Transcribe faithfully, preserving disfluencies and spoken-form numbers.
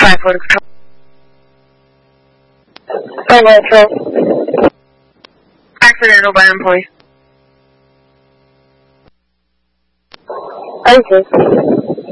five four to control. five one control. Accidental by employee. I see.